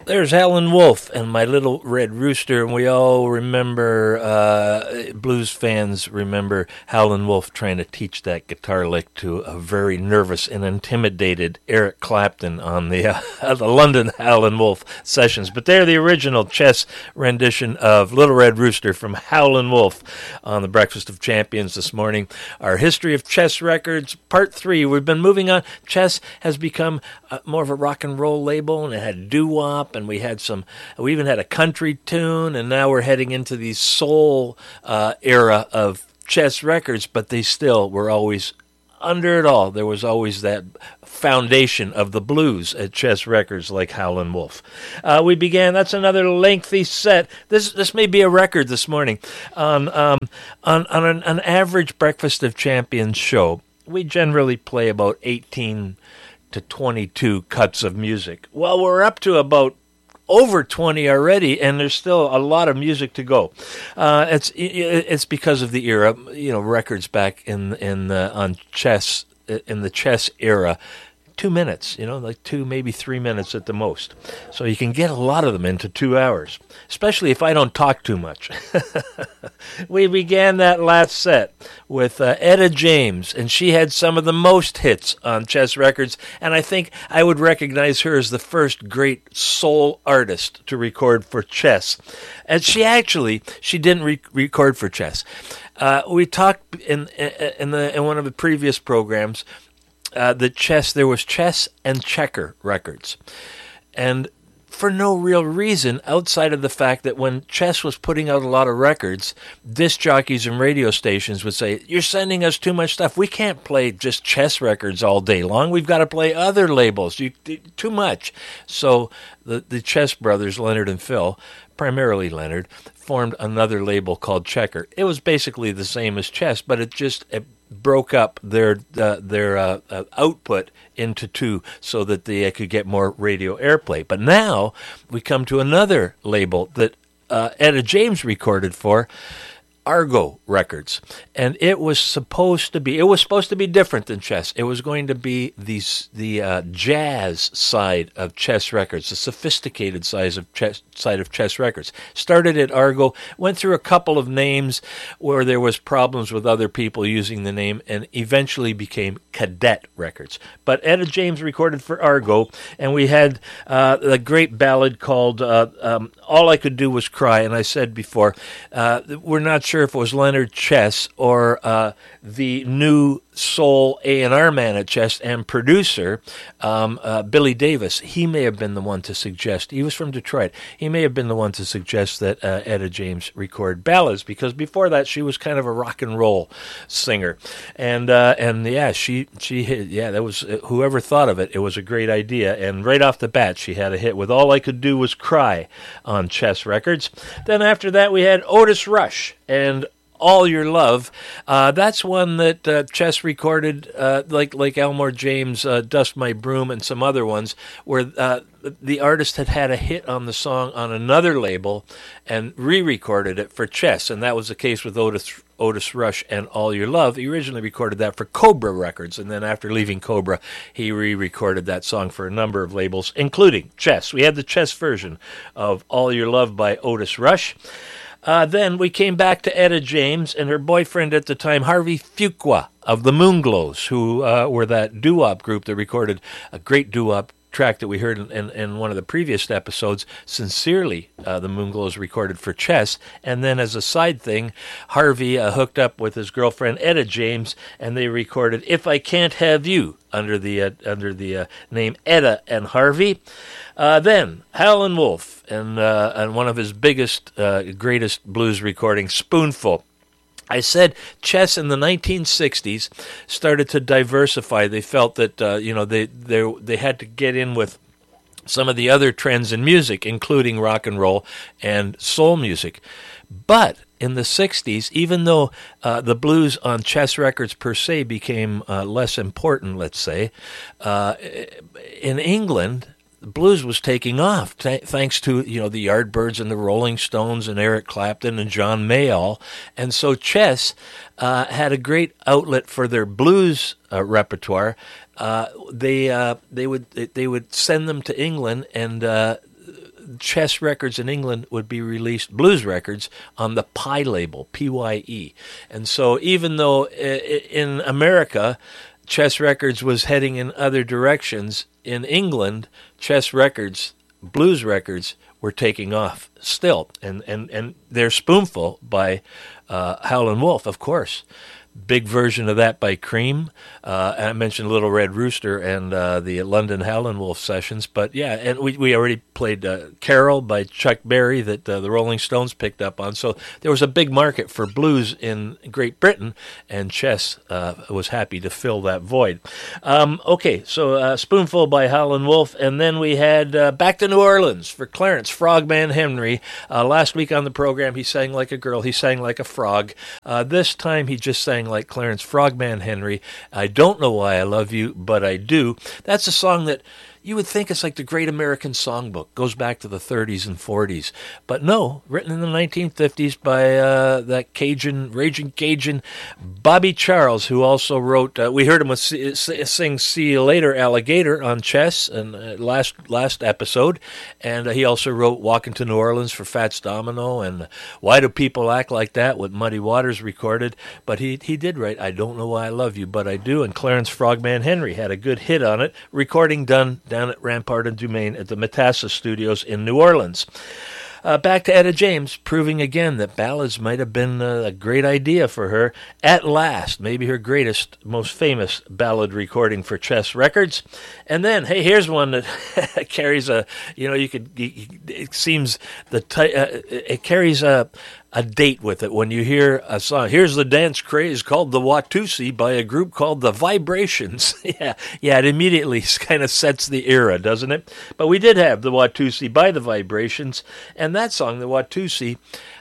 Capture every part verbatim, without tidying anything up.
There's Howlin' Wolf and My Little Red Rooster, and we all remember, uh, blues fans remember Howlin' Wolf trying to teach that guitar lick to a very nervous and intimidated Eric Clapton on the, uh, the London Howlin' Wolf sessions. But they're the original Chess rendition of Little Red Rooster from Howlin' Wolf on the Breakfast of Champions this morning. Our history of Chess records, part three. We've been moving on. Chess has become uh, more of a rock and roll label, and it had doo-wop, and we had some, we even had a country tune, and now we're heading into the soul uh, era of Chess records, but they still were always under it all. There was always that foundation of the blues at Chess records like Howlin' Wolf. Uh, we began, that's another lengthy set. This this may be a record this morning. On, um, on, on an, an average Breakfast of Champions show, we generally play about eighteen to twenty-two cuts of music. Well, we're up to about over twenty already, and there's still a lot of music to go. Uh, it's it's because of the era, you know, records back in in the, on Chess in the Chess era. Two minutes, you know, like two, maybe three minutes at the most. So you can get a lot of them into two hours, especially if I don't talk too much. We began that last set with uh, Etta James, and she had some of the most hits on Chess records, and I think I would recognize her as the first great soul artist to record for Chess. And she actually, she didn't re- record for Chess. Uh, we talked in, in, the, in one of the previous programs Uh, the Chess, there was Chess and Checker records. And for no real reason outside of the fact that when Chess was putting out a lot of records, disc jockeys and radio stations would say, "You're sending us too much stuff. We can't play just Chess records all day long. We've got to play other labels. You, too much." So the, the Chess brothers, Leonard and Phil, primarily Leonard, formed another label called Checker. It was basically the same as Chess, but it just it broke up their uh, their uh, uh, output into two so that they uh, could get more radio airplay. But now we come to another label that uh, Etta James recorded for, Argo Records, and it was supposed to be it was supposed to be different than Chess. It was going to be the the uh, jazz side of Chess records, the sophisticated side of Chess side of Chess records. Started at Argo, went through a couple of names where there was problems with other people using the name, and eventually became Cadet Records. But Etta James recorded for Argo, and we had uh, a great ballad called uh, um, "All I Could Do Was Cry." And I said before, uh, we're not sure if it was Leonard Chess or uh, the new soul A and R man at Chess and producer, um, uh, Billy Davis. He may have been the one to suggest, he was from Detroit, he may have been the one to suggest that uh, Etta James record ballads, because before that she was kind of a rock and roll singer. And uh, and yeah, she, she hit, yeah, that was, uh, whoever thought of it, it was a great idea. And right off the bat, she had a hit with All I Could Do Was Cry on Chess Records. Then after that, we had Otis Rush and All Your Love. Uh, that's one that uh, Chess recorded, uh, like like Elmore James, uh, Dust My Broom, and some other ones, where uh, the artist had had a hit on the song on another label and re-recorded it for Chess. And that was the case with Otis, Otis Rush and All Your Love. He originally recorded that for Cobra Records, and then after leaving Cobra, he re-recorded that song for a number of labels, including Chess. We had the Chess version of All Your Love by Otis Rush. Uh, then we came back to Etta James and her boyfriend at the time, Harvey Fuqua of the Moonglows, who uh, were that doo-wop group that recorded a great doo-wop track that we heard in, in, in one of the previous episodes. Sincerely, uh, the Moonglows recorded for Chess. And then as a side thing, Harvey uh, hooked up with his girlfriend Etta James, and they recorded If I Can't Have You under the uh, under the uh, name Etta and Harvey. Uh, then Howlin' Wolf and uh, and one of his biggest, uh, greatest blues recordings, Spoonful. I said Chess in the nineteen sixties started to diversify. They felt that uh, you know they they they had to get in with some of the other trends in music, including rock and roll and soul music. But in the sixties, even though uh, the blues on Chess records per se became uh, less important, let's say, uh, in England, the blues was taking off, t- thanks to, you know, the Yardbirds and the Rolling Stones and Eric Clapton and John Mayall. And so Chess uh, had a great outlet for their blues uh, repertoire. Uh, they uh, they would they would send them to England, and uh, Chess Records in England would be released, Blues Records, on the Pye label, P Y E. And so even though in America, Chess Records was heading in other directions, in England, Chess Records, Blues Records, were taking off still. And, and, and their Spoonful by uh, Howlin' Wolf, of course. Big version of that by Cream. Uh, I mentioned Little Red Rooster and uh, the London Howlin' Wolf sessions. But yeah, and we, we already played uh, Carol by Chuck Berry that uh, the Rolling Stones picked up on. So there was a big market for blues in Great Britain, and Chess uh, was happy to fill that void. Um, okay, so uh, Spoonful by Howlin' Wolf, and then we had uh, Back to New Orleans for Clarence Frogman Henry. Uh, last week on the program, he sang like a girl. He sang like a frog. Uh, this time, he just sang like Clarence Frogman Henry. I don't know why I love you, but I do. That's a song that you would think it's like the Great American Songbook, goes back to the thirties and forties. But no, written in the nineteen fifties by uh, that Cajun, raging Cajun, Bobby Charles, who also wrote, uh, we heard him with, sing See You Later, Alligator on Chess and uh, last last episode. And uh, he also wrote Walking to New Orleans for Fats Domino and Why Do People Act Like That with Muddy Waters recorded. But he, he did write I Don't Know Why I Love You, But I Do. And Clarence Frogman Henry had a good hit on it, recording done down at Rampart and Dumaine at the Matassa Studios in New Orleans. Uh, back to Etta James, proving again that ballads might have been uh, a great idea for her. At Last, maybe her greatest, most famous ballad recording for Chess Records. And then, hey, here's one that carries a, you know, you could, it seems, the t- uh, it carries a, a date with it when you hear a song. Here's the dance craze called the Watusi by a group called the Vibrations. yeah, yeah, it immediately kind of sets the era, doesn't it? But we did have the Watusi by the Vibrations, and that song, the Watusi,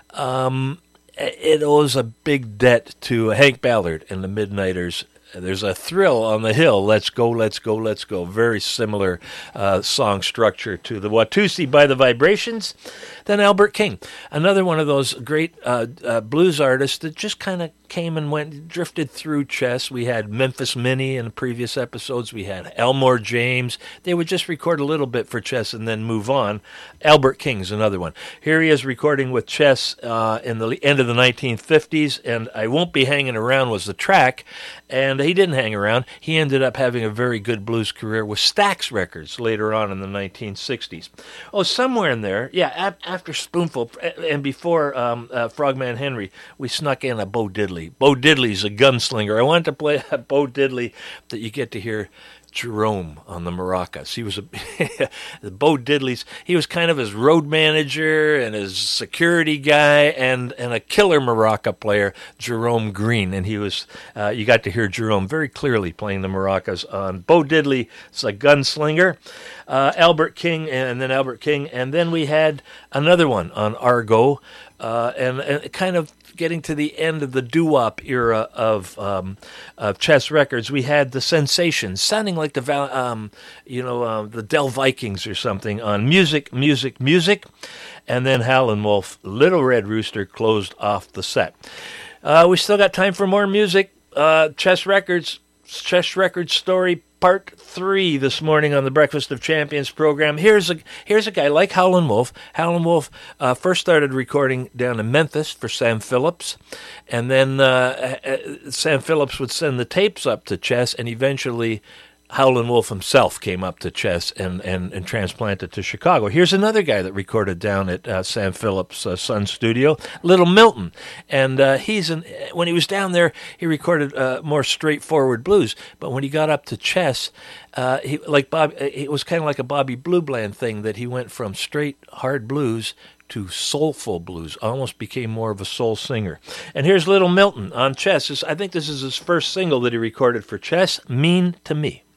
um, it owes a big debt to Hank Ballard and the Midnighters. There's a thrill on the hill. Let's go, let's go, let's go. Very similar uh, song structure to the Watusi by the Vibrations. Then Albert King, another one of those great uh, uh, blues artists that just kind of came and went, drifted through Chess. We had Memphis Minnie in the previous episodes. We had Elmore James. They would just record a little bit for Chess and then move on. Albert King's another one. Here he is recording with Chess uh, in the end of the nineteen fifties, and I Won't Be Hanging Around was the track, and he didn't hang around. He ended up having a very good blues career with Stax Records later on in the nineteen sixties. Oh, somewhere in there, yeah, ap- after Spoonful and before um, uh, Frogman Henry, we snuck in a Bo Diddley. Bo Diddley's a gunslinger. I wanted to play a Bo Diddley that you get to hear Jerome on the maracas. He was a the Bo Diddley's. He was kind of his road manager and his security guy, and and a killer maraca player, Jerome Green. And he was uh, you got to hear Jerome very clearly playing the maracas on Bo Diddley's a gunslinger. Uh, Albert King, and then Albert King, and then we had another one on Argo, uh, and, and kind of getting to the end of the doo-wop era of um, of Chess Records. We had the Sensations, sounding like the um, you know uh, the Del Vikings or something on Music, Music, Music, and then Howlin' Wolf, Little Red Rooster closed off the set. Uh, we still got time for more music. Uh, Chess Records, Chess Records story. Part three this morning on the Breakfast of Champions program. Here's a here's a guy like Howlin' Wolf. Howlin' Wolf uh, first started recording down in Memphis for Sam Phillips, and then uh, uh, Sam Phillips would send the tapes up to Chess, and eventually Howlin' Wolf himself came up to Chess and, and, and transplanted to Chicago. Here's another guy that recorded down at uh, Sam Phillips' uh, son studio, Little Milton. And uh, he's an, when he was down there, he recorded uh, more straightforward blues. But when he got up to Chess, uh, he like Bob, it was kind of like a Bobby Blue Bland thing that he went from straight hard blues to soulful blues, almost became more of a soul singer. And here's Little Milton on Chess. I think this is his first single that he recorded for Chess, Mean to Me.